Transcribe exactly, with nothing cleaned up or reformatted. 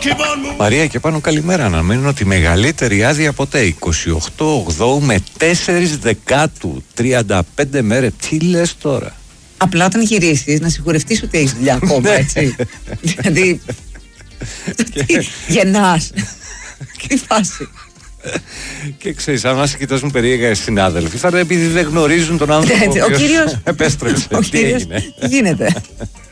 Μαρία και πάνω καλημέρα. Αναμένω τη μεγαλύτερη άδεια ποτέ. είκοσι οκτώ Οκτώβρη με τέσσερις Δεκάτου. τριάντα πέντε μέρες. Τι λες τώρα? Απλά όταν γυρίσεις να σιγουρευτείς ότι έχεις δουλειά ακόμα, έτσι. Δηλαδή. Γεννάς. Τι φάση. Και ξέρεις, αν μας κοιτάζουν περίεργα οι συνάδελφοι, θα είναι επειδή δεν γνωρίζουν τον άνθρωπο. Ο κύριος. Επέστρεψε. Τι έγινε. Τι γίνεται.